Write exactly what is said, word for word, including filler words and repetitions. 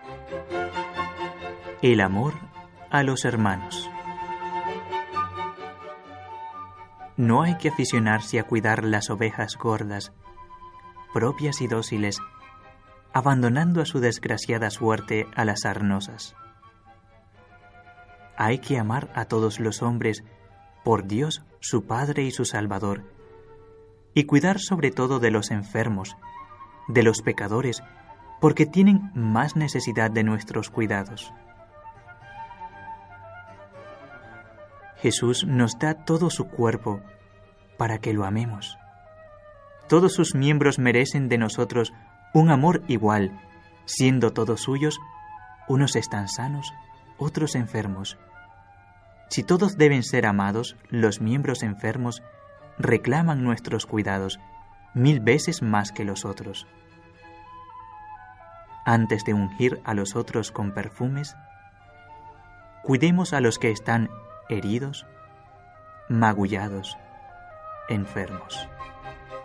El amor a los hermanos. No hay que aficionarse a cuidar las ovejas gordas, propias y dóciles, abandonando a su desgraciada suerte a las sarnosas. Hay que amar a todos los hombres por Dios, su Padre y su Salvador, y cuidar sobre todo de los enfermos, de los pecadores, porque tienen más necesidad de nuestros cuidados. Jesús nos da todo su cuerpo para que lo amemos. Todos sus miembros merecen de nosotros un amor igual, siendo todos suyos, unos están sanos, otros enfermos. Si todos deben ser amados, los miembros enfermos reclaman nuestros cuidados mil veces más que los otros. Antes de ungir a los otros con perfumes, cuidemos a los que están heridos, magullados, enfermos.